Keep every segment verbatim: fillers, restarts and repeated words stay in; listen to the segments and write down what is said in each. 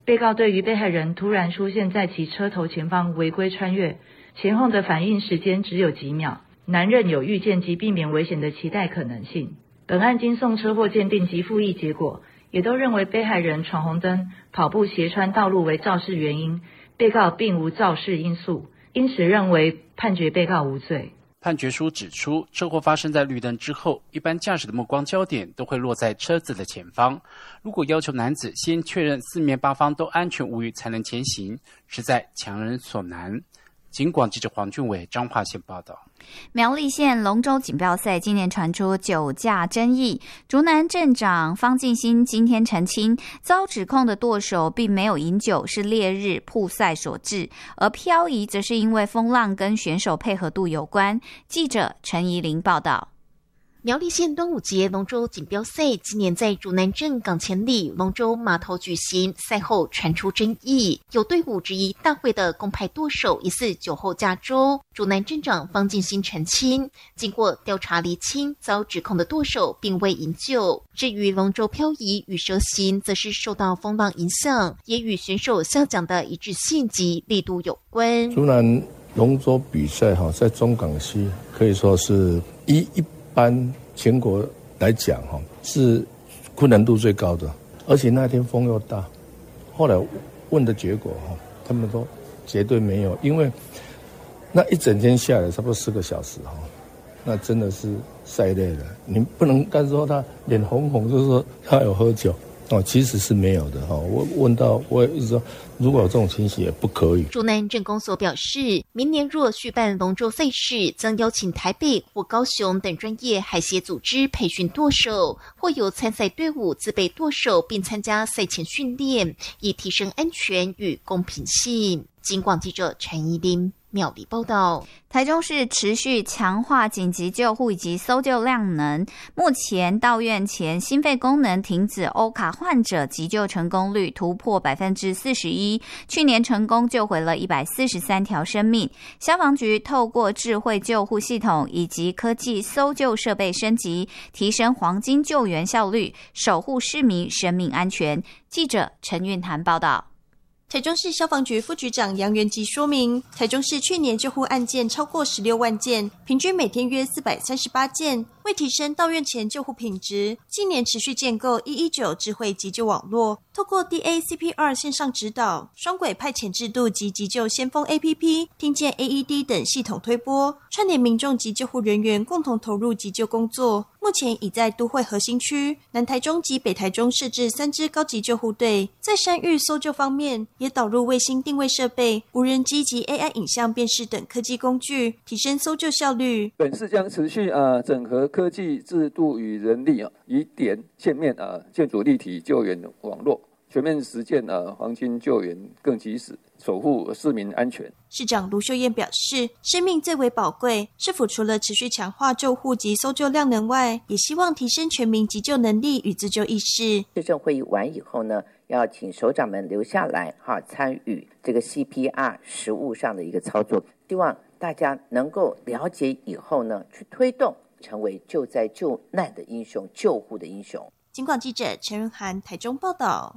被告对于被害人突然出现在其车头前方违规穿越，前后的反应时间只有几秒，难认有预见及避免危险的期待可能性。本案经送车祸鉴定及复议结果，也都认为被害人闯红灯、跑步斜穿道路为肇事原因，被告并无肇事因素，因此认为判决被告无罪。 判决书指出，车祸发生在绿灯之后，一般驾驶的目光焦点都会落在车子的前方。如果要求男子先确认四面八方都安全无虞才能前行，实在强人所难。警广记者黄俊伟彰化县报道。 苗栗县龙舟锦标赛今年传出酒驾争议，竹南镇长方进新今天澄清，遭指控的舵手并没有饮酒，是烈日曝晒所致，而漂移则是因为风浪跟选手配合度有关。记者陈怡玲报道。 苗栗县端午节龙舟锦标赛今年在竹南镇港前里龙舟码头举行，赛后传出争议，有队伍质疑大会的公派舵手疑似酒后驾舟。竹南镇长方进新澄清，经过调查厘清，遭指控的舵手并未饮酒。至于龙舟漂移与蛇行，则是受到风浪影响，也与选手下桨的一致性及力度有关。 竹南龙舟比赛在中港西可以说是一一。一般全国来讲是困难度最高的，而且那天风又大。后来问的结果他们说绝对没有，因为那一整天下来差不多四个小时，那真的是晒累了。你不能干说他脸红红就是说他有喝酒哦，其实是没有的哈。我问到，我也一直说，如果有这种情形也不可以。 竹南镇公所表示，明年若续办龙舟赛事，将邀请台北或高雄等专业海协组织培训舵手，或由参赛队伍自备舵手，并参加赛前训练，以提升安全与公平性。警广记者陈怡琳苗栗报道。 台中市持续强化紧急救护以及搜救量能，目前到院前心肺功能停止欧卡患者急救成功率突破百分之四十一，去年成功救回了一百四十三条生命。消防局透过智慧救护系统以及科技搜救设备升级，提升黄金救援效率，守护市民生命安全。记者陈运涵报道。 台中市消防局副局长杨元吉说明，台中市去年救护案件超过十六万件，平均每天约四百三十八件。为提升到院前救护品质，今年持续建构一一九智慧急救网络，透过 D A C P R 线上指导、双轨派遣制度及急救先锋 A P P、听见 A E D 等系统推播，串联民众及救护人员共同投入急救工作。目前已在都会核心区、南台中及北台中设置三支高级救护队。在山域搜救方面，也导入卫星定位设备、无人机及 A I 影像辨识等科技工具，提升搜救效率。 本市将持续呃整合科技制度与人力啊，以点线面啊建筑立体救援网络，全面实践啊黄金救援更及时，守护市民安全。 市长卢秀燕表示，生命最为宝贵，市府除了持续强化救护及搜救量能外，也希望提升全民急救能力与自救意识。 市政会议完以后呢，要请首长们留下来哈，参与这个 C P R 实务上的一个操作，希望大家能够了解以后呢，去推动成为救灾救难的英雄，救护的英雄。 警广记者陈润涵台中报道。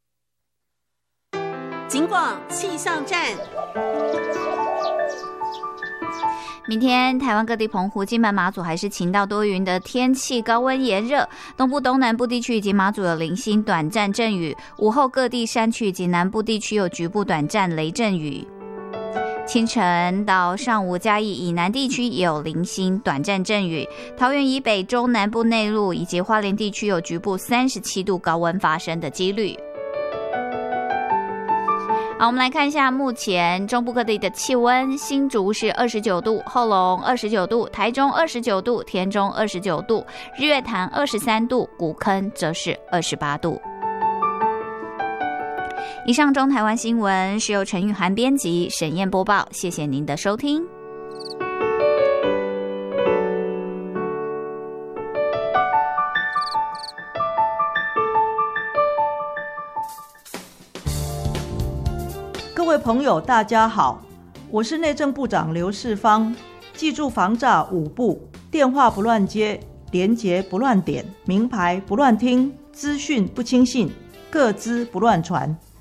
警广气象站。 明天台湾各地澎湖、金门、马祖还是晴到多云的天气，高温炎热，东部东南部地区以及马祖有零星短暂阵雨，午后各地山区以及南部地区有局部短暂雷阵雨。清晨到上午，嘉义以南地区也有零星短暂阵雨，桃园以北中南部内陆以及花莲地区有局部三十七度高温发生的几率。好，我们来看一下目前中部各地的气温，新竹是二十九度，后龙二十九度，台中二十九度，田中二十九度，日月潭二十三度，古坑则是二十八度。以上中台湾新闻是由陈玉涵编辑，沈燕播报，谢谢您的收听。 各位朋友大家好，我是内政部长刘世芳。记住防诈五不：电话不乱接，连结不乱点，名牌不乱听，资讯不轻信，个资不乱传。